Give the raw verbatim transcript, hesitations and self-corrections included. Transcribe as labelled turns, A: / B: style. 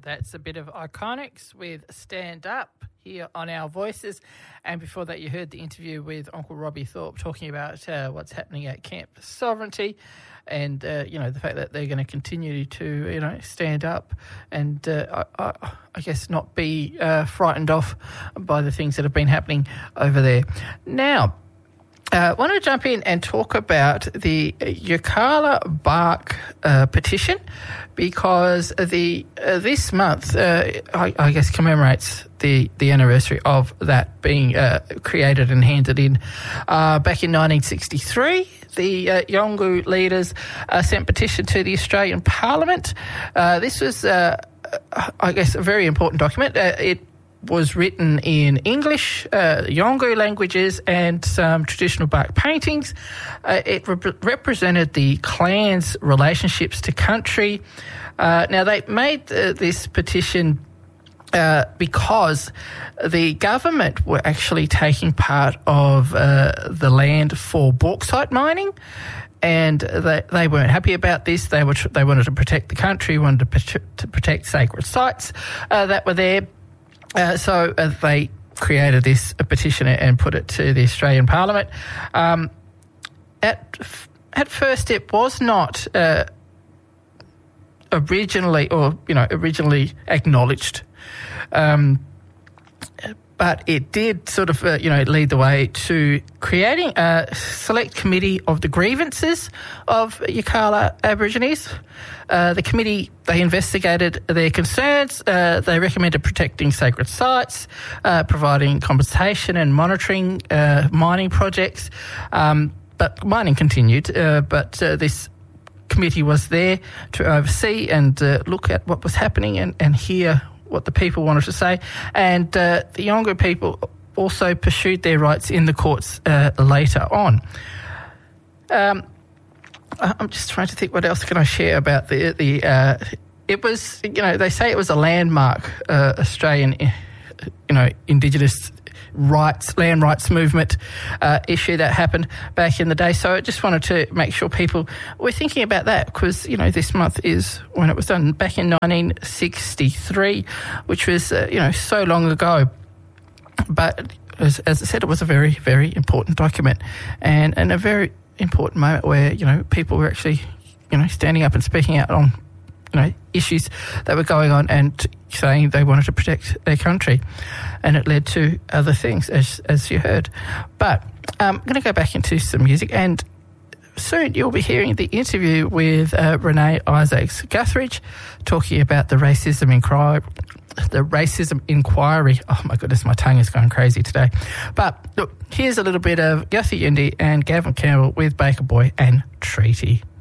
A: That's a bit of Iconics with Stand Up here on Our Voices. And before that, you heard the interview with Uncle Robbie Thorpe talking about uh, what's happening at Camp Sovereignty and, uh, you know, the fact that they're going to continue to, you know, stand up and, uh, I, I, I guess, not be uh, frightened off by the things that have been happening over there. Now, I uh, want to jump in and talk about the Yirrkala Bark uh, petition because the uh, this month, uh, I, I guess, commemorates the, the anniversary of that being uh, created and handed in uh, back in nineteen sixty-three. The uh, Yolngu leaders uh, sent petition to the Australian Parliament. Uh, this was, uh, I guess, a very important document. Uh, it was written in English, uh, Yolngu languages and some traditional bark paintings. Uh, it rep- represented the clan's relationships to country. Uh, now, they made uh, this petition uh, because the government were actually taking part of uh, the land for bauxite mining, and they, they weren't happy about this. They were tr- they wanted to protect the country, wanted to, pr- to protect sacred sites uh, that were there. Uh, so uh, they created this a petition and put it to the Australian Parliament. Um, at at first, it was not uh, originally, or you know, originally acknowledged, um, but it did sort of, uh, you know, lead the way to creating a select committee of the grievances of Yirrkala Aborigines. Uh, the committee, they investigated their concerns. Uh, they recommended protecting sacred sites, uh, providing compensation and monitoring uh, mining projects. Um, but mining continued, uh, but uh, this committee was there to oversee and uh, look at what was happening and, and hear what the people wanted to say. And uh, the Yolngu people also pursued their rights in the courts uh, later on. Um, I'm just trying to think what else can I share about the... the uh, it was, you know, they say it was a landmark uh, Australian, you know, Indigenous rights, land rights movement uh, issue that happened back in the day. So I just wanted to make sure people were thinking about that because, you know, this month is when it was done back in nineteen sixty-three, which was, uh, you know, so long ago. But as, as I said, it was a very, very important document and, and a very important moment where, you know, people were actually, you know, standing up and speaking out on, you know, issues that were going on and saying they wanted to protect their country. And it led to other things, as as you heard. But um, I'm going to go back into some music, and soon you'll be hearing the interview with uh, Renee Isaacs-Guthridge talking about the racism inquiry. The racism inquiry. Oh my goodness, my tongue is going crazy today. But look, here's a little bit of Guthy Yindi and Gavin Campbell with Baker Boy and Treaty.